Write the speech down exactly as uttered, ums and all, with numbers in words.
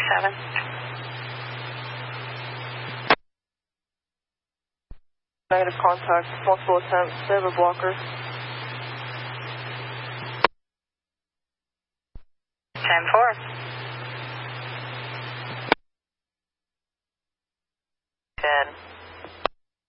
seven. Negative contact, multiple attempts, they have a blocker. ten four. ten.